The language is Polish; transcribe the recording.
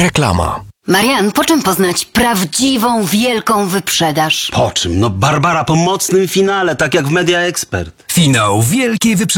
Reklama. Marian, po czym poznać prawdziwą, wielką wyprzedaż? Po czym? No Barbara po mocnym finale, tak jak w Media Expert. Finał wielkiej wyprzedaży.